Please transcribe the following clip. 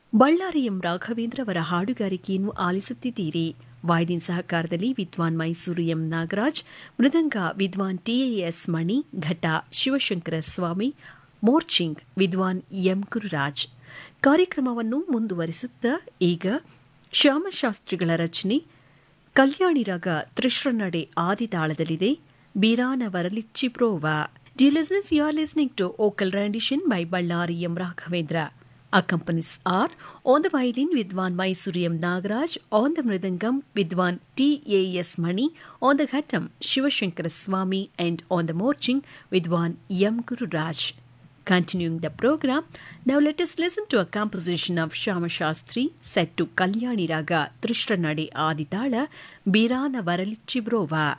Ballari M Raghavendra ಅವರ ಹಾಡುಗಾರಿಕೆಯನ್ನು ಆಲಿಸುತ್ತಿದ್ದೀರಿ. Violin ಸಹಕಾರದಲ್ಲಿ ವಿದ್ವಾನ್ Mysuru M Nagaraj, ಮೃದಂಗ ವಿದ್ವಾನ್ ಟಿಎಎಸ್ ಮಣಿ, ಘಟ ಶಿವಶಂಕರ ಸ್ವಾಮಿ, ಮೋರ್ಚಿಂಗ್ ವಿದ್ವಾನ್ ಎಂ ಗುರುರಾಜ್. ಕಾರ್ಯಕ್ರಮವನ್ನು ಮುಂದುವರಿಸುತ್ತಾ ಈಗ ಶ್ಯಾಮಶಾಸ್ತ್ರಿಗಳ ರಚನೆ ಕಲ್ಯಾಣಿ ರಾಗ ತ್ರಿಶ್ರನಡೆ ಆದಿತಾಳದಲ್ಲಿದೆ. ಬೀರಾನ ವರಲಿಚ್ಚಿ ಪ್ರೋವ. Dear listeners, you are listening to vocal rendition by Ballari M. Raghavendra. Accompanies are on the violin Vidwan Mysuru M. Nagaraj, on the mridangam Vidwan T.A.S. Mani, on the ghatam Shivashankara Swami, and on the morching Vidwan M. Guru Raj. Continuing the program, now let us listen to a composition of Shyama Shastri set to Kalyani Raga Trishranade Aditala Birana Varalichi Brova.